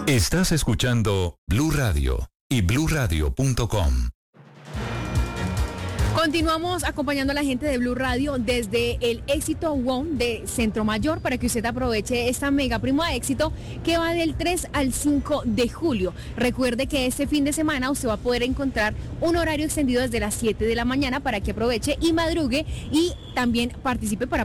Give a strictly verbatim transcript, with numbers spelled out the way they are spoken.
Estás escuchando Blue Radio y blue radio punto com. Continuamos acompañando a la gente de Blue Radio desde el Éxito One de Centro Mayor para que usted aproveche esta mega prima éxito que va del tres al cinco de julio. Recuerde que este fin de semana usted va a poder encontrar un horario extendido desde las siete de la mañana para que aproveche y madrugue y también participe para